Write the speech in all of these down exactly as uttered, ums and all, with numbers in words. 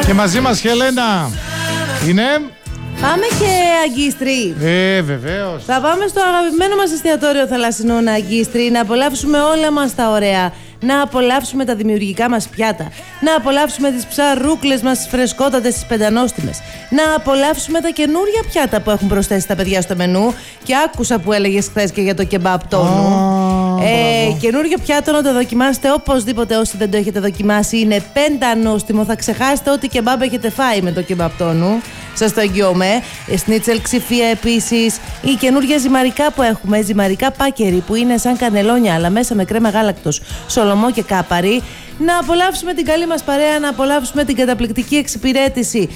Και μαζί μας Χελένα είναι... Πάμε και Αγκίστρι. Ε, βεβαίως. Θα πάμε στο αγαπημένο μας εστιατόριο θαλασσινό Αγκίστρι, να απολαύσουμε όλα μας τα ωραία. Να απολαύσουμε τα δημιουργικά μας πιάτα. Να απολαύσουμε τις ψαρούκλες μας φρεσκότατες στις πεντανόστιμες. Να απολαύσουμε τα καινούρια πιάτα που έχουν προσθέσει τα παιδιά στο μενού. Και άκουσα που έλεγες χθες και για το κεμπάπ τόνου. Oh, ε, καινούριο πιάτο να το δοκιμάσετε οπωσδήποτε όσοι δεν το έχετε δοκιμάσει. Είναι πεντανόστιμο. Θα ξεχάσετε ό,τι κεμπάπ έχετε φάει με το κεμπάπ τόνου. Σας το εγγυώμαι. Σνίτσελ ξηφία επίσης. Η καινούργια ζυμαρικά που έχουμε, ζυμαρικά πάκερι που είναι σαν κανελόνια αλλά μέσα με κρέμα γάλακτος, σολομό και κάπαρι. Να απολαύσουμε την καλή μας παρέα, να απολαύσουμε την καταπληκτική εξυπηρέτηση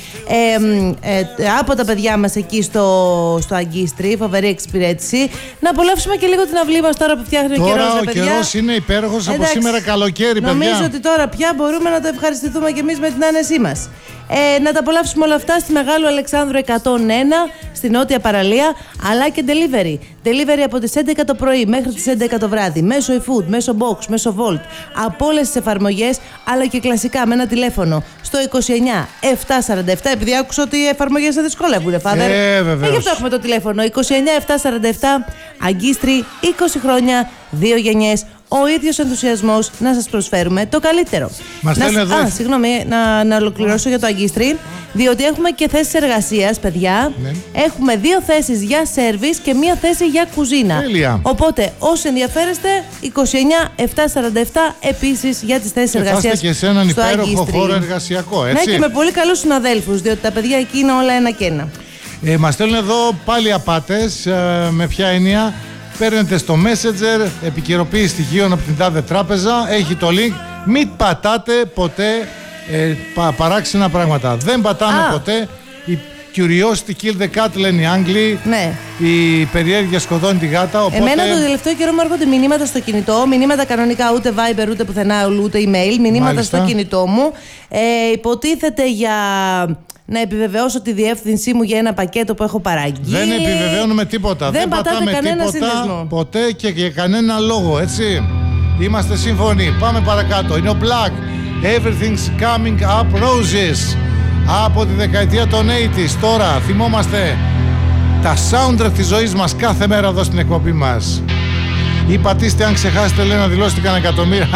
ε, ε, από τα παιδιά μας εκεί στο, στο Αγκίστρι, φοβερή εξυπηρέτηση. Να απολαύσουμε και λίγο την αυλή μας τώρα που φτιάχνει τώρα ο καιρός. Τώρα ο καιρός είναι υπέροχος από σήμερα καλοκαίρι, παιδιά. Νομίζω ότι τώρα πια μπορούμε να το ευχαριστηθούμε κι εμείς με την άνεσή μας. Ε, να τα απολαύσουμε όλα αυτά στη Μεγάλου Αλεξάνδρου εκατόν ένα, στη Νότια Παραλία, αλλά και delivery. Delivery από τις έντεκα το πρωί μέχρι τις έντεκα το βράδυ, μέσω eFood, μέσω Box, μέσω Volt, από όλες τις εφαρμογές, αλλά και κλασικά με ένα τηλέφωνο στο είκοσι εννιά επτακόσια σαράντα επτά, επειδή άκουσα ότι οι εφαρμογές σε δυσκολεύουν, Φάδερ. Ε, βεβαίως. Ε, γι' αυτό έχουμε το τηλέφωνο είκοσι εννιά επτακόσια σαράντα επτά, Αγκίστρι, είκοσι χρόνια, δύο γενιές. Ο ίδιος ενθουσιασμός να σας προσφέρουμε το καλύτερο. Μας να, εδώ. Α, συγγνώμη, να, να ολοκληρώσω για το Αγκίστρι. Διότι έχουμε και θέσεις εργασίας, παιδιά. Ναι. Έχουμε δύο θέσεις για σέρβις και μία θέση για κουζίνα. Τέλεια. Οπότε, όσοι ενδιαφέρεστε, είκοσι εννιά επτακόσια σαράντα επτά επίσης για τις θέσεις εργασίας. Και και σε έναν υπέροχο Αγκίστρι. χώρο εργασιακό, έτσι. Ναι, και με πολύ καλούς συναδέλφους, διότι τα παιδιά εκεί είναι όλα ένα και ένα. Ε, μας στέλνουν εδώ πάλι απάτες. Ε, με ποια έννοια? Παίρνετε στο Messenger επικαιροποίηση στοιχείων από την τάδε τράπεζα, έχει το link. Μην πατάτε ποτέ ε, πα, παράξενα πράγματα. Δεν πατάμε Α. ποτέ. Η curiosity kill the cat, λένε οι Άγγλοι. Ναι. Η περιέργεια σκοτώνει τη γάτα. Οπότε... Εμένα το τελευταίο καιρό μου έρχονται μηνύματα στο κινητό. Μηνύματα κανονικά, ούτε Viber, ούτε πουθενά, ούτε email. Μηνύματα Μάλιστα. στο κινητό μου. Ε, υποτίθεται για να επιβεβαιώσω τη διεύθυνσή μου για ένα πακέτο που έχω παραγγείλει. Δεν επιβεβαιώνουμε τίποτα. Δεν, Δεν πατάτε πατάμε κανένα τίποτα σύνδεσμο. ποτέ και για κανένα λόγο, έτσι. Είμαστε σύμφωνοι. Πάμε παρακάτω. Είναι ο Black. Everything's coming up roses. Από τη δεκαετία των ογδόντα. Τώρα θυμόμαστε τα soundtrack της ζωής μας κάθε μέρα εδώ στην εκπομπή μας. Ή πατήστε αν ξεχάσετε, λέει, να δηλώσετε κανένα εκατομμύρια.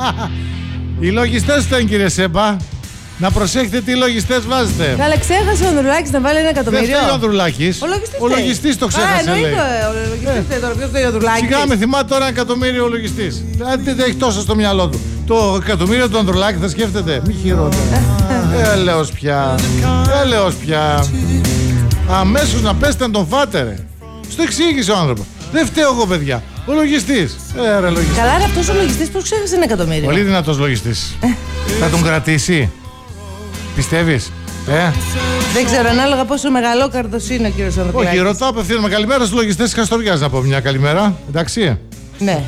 Οι λογιστές ήταν, κύριε Σέμπα. Να προσέχετε τι λογιστές βάζετε. Καλά, ξέχασε ο Ανδρουλάκης να βάλει ένα εκατομμύριο. Δεν φταίει ο Ανδρουλάκης. Ο λογιστής, ο λογιστής το ξέχασε. Α, λέει. εννοείται. Ο λογιστής φταίει τώρα. Ποιος φταίει ο Ανδρουλάκης? Σιγά με θυμάται τώρα ένα εκατομμύριο ο λογιστής. Δηλαδή δεν έχει τόσο στο μυαλό του. Το εκατομμύριο του Ανδρουλάκη θα σκέφτεται. Μη χειρότερα. Έλεος πια. Έλεος πια. Αμέσως να πέστε να τον φάτε, ρε. Στο εξήγησε ο άνθρωπος. Δεν φταίω εγώ, παιδιά. Ο λογιστής. Ε, ρε, λογιστής. Καλά, ρε, αυτός ο λογιστής πώς ξέχασε ένα εκατομμύριο? Πολύ δυνατός λογιστής. Θα τον κρατήσει. Πιστεύεις? Ε? Δεν ξέρω, ανάλογα πόσο μεγαλόκαρδος είναι ο κύριος Ανδρουλάκης. Όχι, ρωτάω απευθύνομαι. Καλημέρα στους λογιστές της Καστοριάς, να πω μια καλημέρα. Εντάξει. Ναι.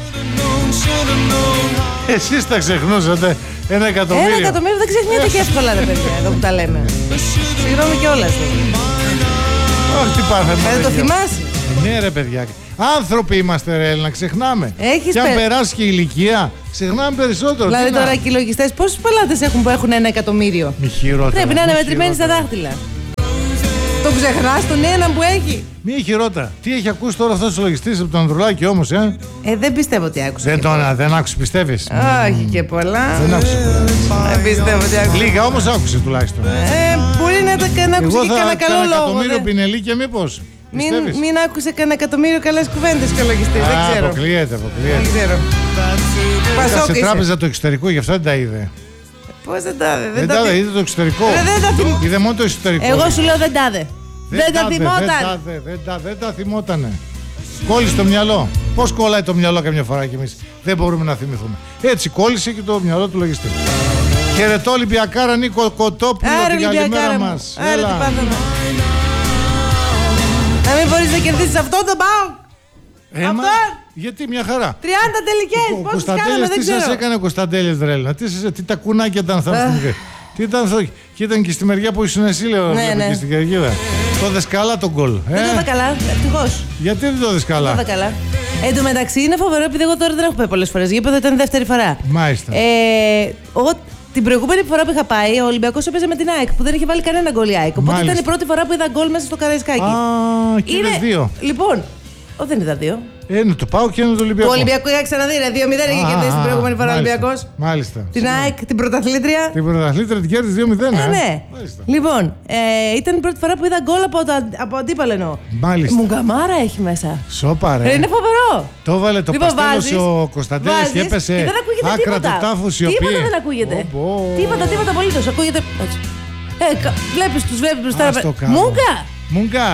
Εσείς τα ξεχνούσατε. Ένα εκατομμύριο. Ένα εκατομμύριο δεν ξεχνιέται και εύκολα, ρε παιδιά, εδώ που τα λέμε. Συγγνώμη κιόλας. Όχι, τι πάθαμε. Δεν το θυμάσαι? Ναι, ρε παιδιά. Άνθρωποι είμαστε, ρε, να ξεχνάμε. Έχεις Και αν πε- περάσει και η ηλικία, ξεχνάμε περισσότερο. Δηλαδή Τι να- τώρα και οι λογιστές πόσους πελάτες έχουν που έχουν ένα εκατομμύριο? Μη χειρότερα. Πρέπει να είναι μη μετρημένοι στα χειρότερα. δάχτυλα. Τον ξεχνάς τον έναν που έχει? Μη χειρότερα. Τι έχει ακούσει τώρα αυτός ο λογιστής από τον Ανδρουλάκη όμως, ε? Ε, δεν πιστεύω ότι άκουσα. Δεν και τον πολλά. δεν άκουσε, πιστεύεις? Όχι και πολλά. Δεν άκουσε πολλά. Δεν πιστεύω ότι άκουσα. Λίγα όμως άκουσε τουλάχιστον. Ε, μπορεί να, τα- να άκουσε Εγώ και θα κανένα καλό έκανα λόγο. εκατομμύριο δε. πινελί και μήπως. Μην, Πιστεύεις? μην άκουσε κανένα εκατομμύριο καλές κουβέντες και ο λογιστής. Δεν Α, ξέρω. αποκλείεται, Δεν αποκλείεται. ξέρω. Ήταν Πασόκ σε είσαι. τράπεζα του εξωτερικού, γι' αυτό δεν τα είδε. Πώς δεν τα είδε? Δεν τα είδε, είδε το εξωτερικό. Ρε, δεν τα θυμ- Είδε μόνο το εσωτερικό. Εγώ σου λέω δεν τα είδε. Δεν τα είδε, θυμόταν. Δεν τα, δε, δεν τα, δεν τα θυμότανε. Κόλλησε το μυαλό. Πώς κολλάει το μυαλό καμιά φορά κι εμείς δεν μπορούμε να θυμηθούμε. Έτσι κόλλησε και το μυαλό του λογιστή. Χαιρετώ Ολυμπιακάρα Νίκο Κοτόπουλο, Άρε την καλημέρα Ολυμπιακάρα μου. μας. Άρε τι πάθαμε. Να μην μπορείς να κερδίσεις αυτό το πάω. Έμα, Αυτό. γιατί μια χαρά. τριάντα τελικές. Ο Πόσες κάναμε Κωνσταντέλιας δεν τι σας ξέρω. έκανε ο Κωνσταντέλιας Δρέλνα, τι, σας- τι τα κουνάκια ήταν αυτά στην Τι ήταν αυτό, και ήταν και στη μεριά που ήσουν εσύ, λέω, Ναι, ναι. και στην κερκίδα. Το δες καλά τον γκολ. Δεν το είδα καλά, ευτυχώς. Γιατί δεν το δεις Δεν καλά? το είδα καλά. Εν τω μεταξύ είναι φοβερό επειδή εγώ τώρα δεν έχω πάει πολλές φορές. Γήπεδο ήταν δεύτερη φορά. Μάλιστα. Ε, ο, Την προηγούμενη φορά που είχα πάει, ο Ολυμπιακός έπαιζε με την ΑΕΚ που δεν είχε βάλει κανένα γκολ η ΑΕΚ. Οπότε Μάλιστα. ήταν η πρώτη φορά που είδα γκολ μέσα στο Καραϊσκάκι. Α, και είδες δύο. Λοιπόν, ο, δεν είδα δύο. Ένα το πάω και ένα το Ολυμπιακό. Το Ολυμπιακό είχα ξαναδεί, ρε. δύο μηδέν είχε κερδίσει την προηγούμενη φορά ο Ολυμπιακός. Μάλιστα. Την ΑΕΚ, την πρωταθλήτρια. Την πρωταθλήτρια την κέρδισε δύο μηδέν. Ε, ναι. Λοιπόν, ε, ήταν η πρώτη φορά που είδα γκολ από, από αντίπαλο εννοώ. Μάλιστα. Μουγκαμάρα έχει μέσα. Σοπα, ρε. Ε, είναι φοβερό. Το έβαλε το Λοιπόν, παστέλο βάζεις, ο Κωνσταντέλης και έπεσε και δεν ακούγεται άκρα τίποτα. του τάφου σιωπή. Τίποτα δεν ακούγεται. Oh, oh. Τίποτα, τίποτα απολύτως. Ακούγεται. Ε, βλέπεις, τους βλέπεις μπροστά. Ας το κάνω. Μούγκα! Μούγκα.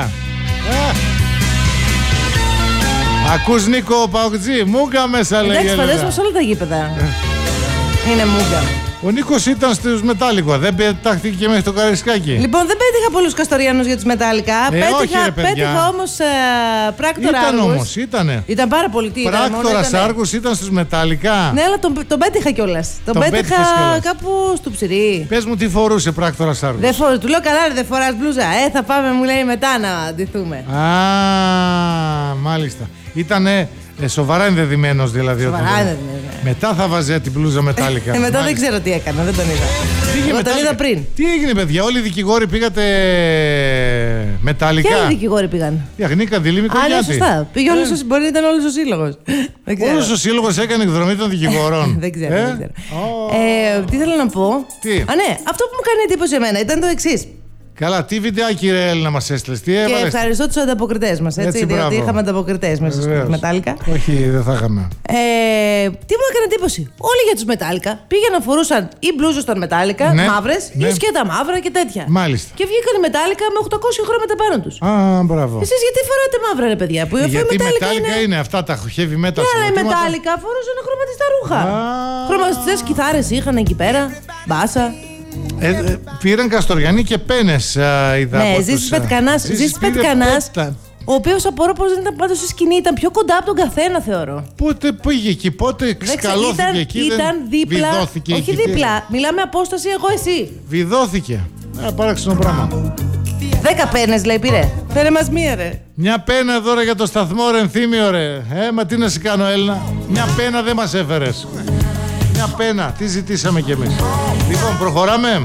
Ακούς Νίκο Παοκτζή, Μούγκα μέσα λέει. Εντάξει, φαντάζομαι σε όλα τα γήπεδα. Είναι Μούγκα. Ο Νίκος ήταν στους Μετάλλικο, δεν πετάχτηκε και μέχρι το Καραϊσκάκι. Λοιπόν, δεν πέτυχα πολλούς Καστοριανούς για τους Μετάλλικα. Ε, πέτυχα, όχι, ρε, παιδιά. πέτυχα όμως ε, πράκτορα Ήταν Άργους. όμως, ήτανε. Ήταν πάρα πολύ. Τι ήταν, μόνο Πράκτορας ήτανε. Άργους ήταν στους Μετάλλικα. Ναι, αλλά τον, τον πέτυχα κιόλας. Τον, Τον πέτυχα πέτυχες κιόλας. κάπου στο ψυρί. Πες μου τι φορούσε Πράκτορας Άργους. Δεν φορ, του λέω καλά, ρε, δεν φοράς μπλούζα. Ε, θα πάμε, μου λέει μετά να αντιθούμε. Α, μάλιστα. Ήτανε ε, σοβαρά ενδεδειμένος δηλαδή. Σοβαρά όταν- ενδεδειμένος, ναι. Μετά θα βάζε την μπλούζα μετάλλικα. Ε, μετά δεν Μάλιστα. ξέρω τι έκανα, δεν τον είδα. Τι έγινε, Εγώ τον μετάλλικα? είδα πριν. Τι έγινε, παιδιά, όλοι οι δικηγόροι πήγατε μετάλλικα. Και άλλοι δικηγόροι πήγαν. Η Αγνή Καντήλη Α, ναι, Μικολιάτη. σωστά. Πήγε όλος ο- μπορεί να ήταν όλος ο σύλλογος. Δεν ξέρω. Όλος ο σύλλογος έκανε εκδρομή των δικηγόρων. Δεν ξέρω, Ε? δεν ξέρω. Ω. Ε, τι θέλω να πω. Τι? Α, ναι, αυτό που μου κάνει εντύπωση εμένα ήταν το εξής. Καλά, τι βιντεάκι ρε Έλληνα μας έστειλες, τι Και έβαλες. ευχαριστώ τους ανταποκριτές μας, έτσι, Έτσι, διότι μπράβο. είχαμε ανταποκριτές μέσα Βεβαίως. στους Μετάλλικα. Όχι, δεν θα είχαμε. Ε, τι μου έκανε εντύπωση. Όλοι για τους Μετάλλικα πήγαιναν φορούσαν ή μπλούζες των Μετάλλικα, Ναι, μαύρες, ναι. ή σκέτα μαύρα και τέτοια. Μάλιστα. Και βγήκαν οι Μετάλλικα με οκτακόσια χρώματα πάνω τους. Α, μπράβο. Εσείς γιατί φοράτε μαύρα, ρε παιδιά, που αφού η Γιατί Μετάλλικα μετάλλικα είναι. είναι αυτά τα heavy metal. Ναι, αλλά οι συγκροτήματα. Μετάλλικα φορούσαν χρωματιστά ρούχα. Α. Χρωματιστές κιθάρες είχαν εκεί πέρα, μπάσα. Ε, ε, πήραν Καστοριανοί και πένες, α, είδα. Ναι, από Ζήσης τους, α, Πετκανάς, Ζήσης Ζήσης πήρε Πετκανάς, πέτα. ο οποίος απορώ πως δεν ήταν πάντως στη σκηνή, ήταν πιο κοντά από τον καθένα, θεωρώ. Πότε πήγε εκεί, πότε Δεν ξέρω, σκαλώθηκε ήταν, εκεί, ήταν δεν δίπλα. βιδώθηκε Όχι εκεί, τι δίπλα, μιλάμε απόσταση εγώ εσύ. Βιδώθηκε. Α, παράξενο πράγμα. Δέκα πένες λέει πήρε. Φέρε μας μία ρε. Μια πένα εδώ ρε για το σταθμό ρε ενθύμιο ρε. Ε, μα τι να σε κάνω Έλληνα. Μια πένα δεν μας έφερες. Μια πένα, τι ζητήσαμε κι εμείς. Λοιπόν, προχωράμε.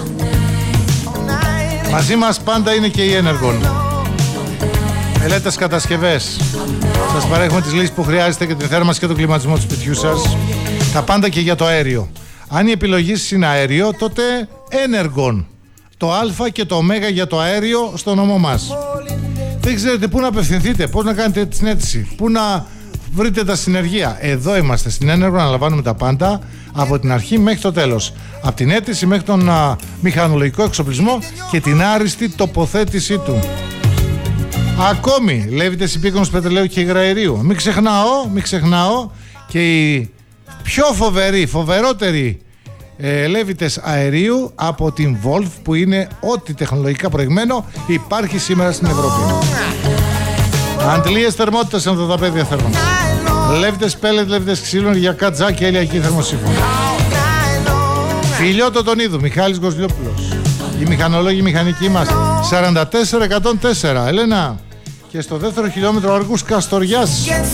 Μαζί μας πάντα είναι και η Energon. Μελέτες κατασκευές. Σας παρέχουμε τις λύσεις που χρειάζεστε για την θέρμανση και τον κλιματισμό του σπιτιού σας. Τα πάντα και για το αέριο. Αν η επιλογή σας είναι αέριο, τότε Energon. Το α και το ω για το αέριο στο νόμο μας. Δεν ξέρετε πού να απευθυνθείτε, πώς να κάνετε την αίτηση, πού να βρείτε τα συνεργεία. Εδώ είμαστε στην Energon, αναλαμβάνουμε τα πάντα από την αρχή μέχρι το τέλος. Από την αίτηση μέχρι τον α, μηχανολογικό εξοπλισμό και την άριστη τοποθέτησή του. Ακόμη, λέβητες υπήκονος πετρελαίου και υγραερίου. Μην ξεχνάω, μην ξεχνάω και η πιο φοβερή, φοβερότερη ε, λέβητες αερίου από την Wolf, που είναι ό,τι τεχνολογικά προηγμένο υπάρχει σήμερα στην Ευρώπη. Αντλίες θερμότητας από τα πέδια θέρμα. Λέβητες πέλετ, λέβητες ξύλων για κατζά και ηλιακή θερμοσύφωνα. Φιλιώτο τον Είδου, Μιχάλης Γκοσλιόπουλος. Οι μηχανολόγοι μηχανικοί μας σαράντα τέσσερα εκατόν τέσσερα. Ελένα. Και στο δεύτερο χιλιόμετρο Αργούς Καστοριάς.